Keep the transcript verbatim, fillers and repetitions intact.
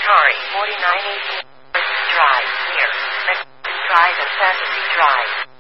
Atari forty-nine eighty Drive, near Mexican Drive and Fantasy Drive.